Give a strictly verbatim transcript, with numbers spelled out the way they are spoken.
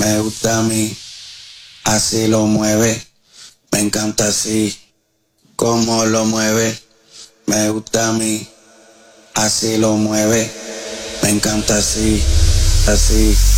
me gusta a mí, así lo mueve, me encanta así, como lo mueve, me gusta a mí, así lo mueve, me encanta así, así.